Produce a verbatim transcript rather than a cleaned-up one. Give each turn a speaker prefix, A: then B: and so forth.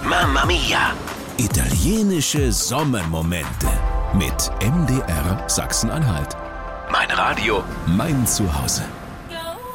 A: Mamma Mia!
B: Italienische Sommermomente mit M D R Sachsen-Anhalt.
A: Mein Radio,
B: Mein Zuhause.